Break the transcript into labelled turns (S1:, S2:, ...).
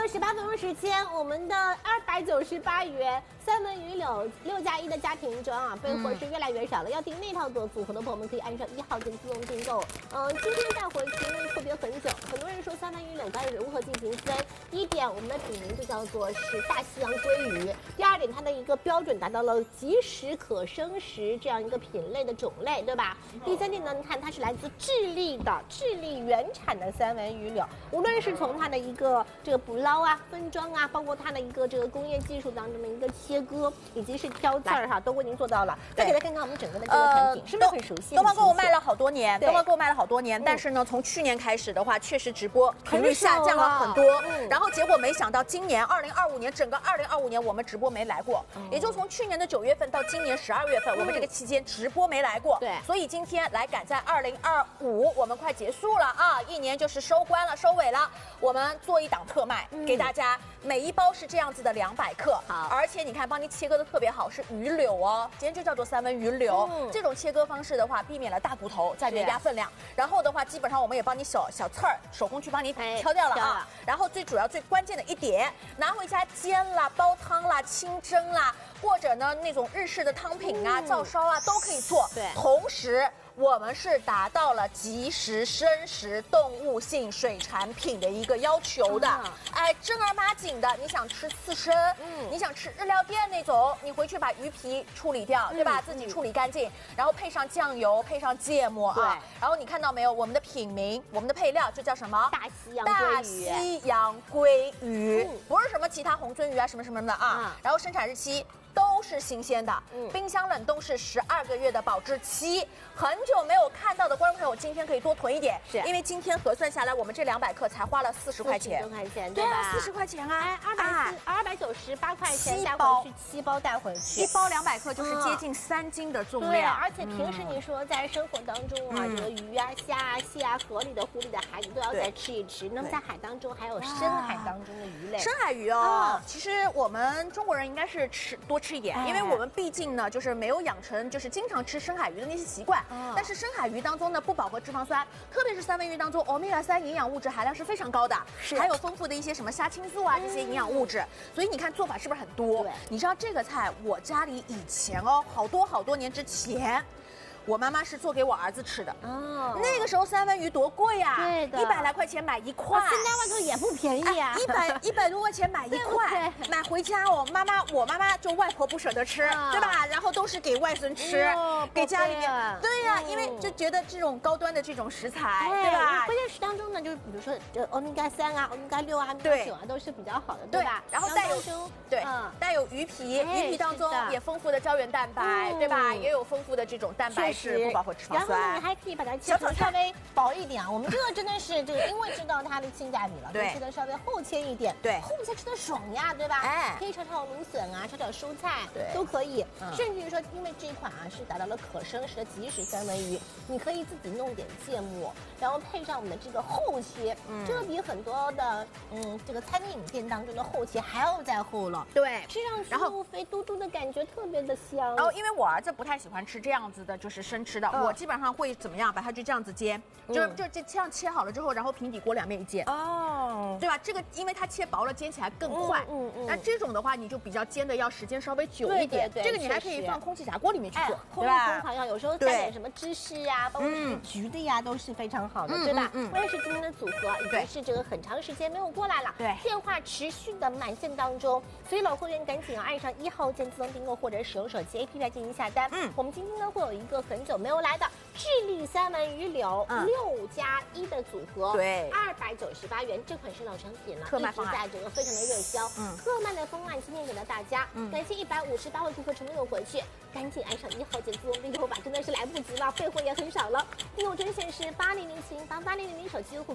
S1: 68分钟时间，我们的298元三文鱼柳6+1的家庭装啊，备货是越来越少了。要订那套组合的朋友们可以按照1号键自动订购。今天带回去因为特别很久，很多人说三文鱼柳该如何进行分？第一点，我们的品名就叫做是大西洋鲑鱼；第二点，它的一个标准达到了即食可生食这样一个品类的种类，对吧？第三点呢，你看它是来自智利原产的三文鱼柳，无论是从它的一个这个捕捞啊、分装啊，包括它的一个这个工业技术当中的一个切割，以及是挑刺儿哈，都为您做到了。再给大家看看我们整个的这个产品，是不是很熟悉？
S2: 东方购物卖了好多年，东方购物卖了好多年，但是呢，从去年开始的话，确实直播频率下降了很多。然后结果没想到今年2025年，整个2025年我们直播没来过，也就从去年的9月份到今年12月份，我们这个期间直播没来过。
S1: 对，
S2: 所以今天来赶在2025，我们快结束了啊，一年就是收官了、收尾了，我们做一档特卖给大家，每一包是这样子的200克，
S1: 好，
S2: 而且你看帮您切割的特别好，是鱼柳哦，今天就叫做三文鱼柳。这种切割方式的话，避免了大骨头再叠加分量，然后的话，基本上我们也帮你小刺儿手工去帮你挑掉了啊。然后最主要最关键的一点，拿回家煎啦、煲汤啦、清蒸啦，或者呢那种日式的汤品啊、照烧啊都可以做。
S1: 对，
S2: 同时我们是达到了即食生食动物性水产品的一个要求的。哎，正儿八经的，你想吃刺身，你想吃日料店那种，你回去把鱼皮处理掉，对吧？自己处理干净，然后配上酱油，配上芥末啊。然后你看到没有？我们的品名，我们的配料就叫什么？
S1: 大西洋
S2: 鲑鱼，不是什么其他红鳟鱼啊，什么什么的啊。然后生产日期都是新鲜的，冰箱冷冻是12个月的保质期。很久没有看到的观众朋友，今天可以多囤一点，是因为今天核算下来，我们这200克才花了40块钱，
S1: 对吧
S2: ？40块钱啊
S1: ，298块钱带回去7包带回去
S2: ，1包200克就是接近3斤的重量。
S1: 对，而且平时你说在生活当中啊，这个鱼啊、虾啊、蟹啊、河里的、湖里的海，你都要再吃一吃。那么在海当中还有深海当中的鱼类，
S2: 深海鱼哦，其实我们中国人应该是多吃一点，因为我们毕竟呢就是没有养成就是经常吃深海鱼的那些习惯。但是深海鱼当中呢不饱和脂肪酸，特别是三文鱼当中欧米伽3营养物质含量是非常高的，还有丰富的一些什么虾青素啊这些营养物质，所以你看做法是不是很多？你知道这个菜我家里以前哦好多年之前。我妈妈是做给我儿子吃的哦，那个时候三文鱼多贵呀，对的，100来块钱买1块，
S1: 现在外头也不便宜啊
S2: ，100多块钱买1块，买回家我妈妈就外婆不舍得吃，对吧？然后都是给外孙吃，给家里面，对呀，因为就觉得这种高端的这种食材，对吧？
S1: 关键是当中呢，就是比如说欧米伽3啊、欧米伽6啊、欧米伽9啊都是比较好的，对吧？
S2: 然后带有鱼皮，鱼皮当中也丰富的胶原蛋白，对吧？也有丰富的这种蛋白。是不饱和脂肪酸，
S1: 然后你还可以把它切成稍微薄一点啊。我们这个真的是这个，因为知道它的性价比了，就切的稍微厚切一点，对，厚切吃的爽呀，对吧？哎，可以炒炒芦笋啊，炒蔬菜，对，都可以。甚至于说，因为这一款啊是达到了可生食的即食三文鱼，你可以自己弄点芥末，然后配上我们的这个厚切，这个比很多的这个餐饮店当中的厚切还要再厚了。对，吃上去然后肥嘟嘟的感觉特别的香。
S2: 然后因为我儿子不太喜欢吃这样子的，就是生吃的，我基本上会怎么样，把它就这样子煎，就这样切好了之后，然后平底锅2面一煎，哦，对吧？这个因为它切薄了，煎起来更快。那这种的话，你就比较煎的要时间稍微久一点。这个你还可以放空气炸锅里面去做，
S1: 对吧？空烤有时候加点什么芝士呀，包括是橘的呀，都是非常好的，对吧？关键是今天的组合已经是这个很长时间没有过来了，对，电话持续的满线当中，所以老会员赶紧按上1号键自动订购或者使用手机 APP 来进行下单。我们今天呢会有一个很久没有来的智利三文鱼柳6+1的组合，对，298元，这款是老产品了，特卖方案在这个非常的热销。特卖的方案今天给到大家，感谢158位顾客成功有回去，赶紧按上1号键自动订购吧，真的是来不及了，备货也很少了。订购专线是8007888000手机优惠。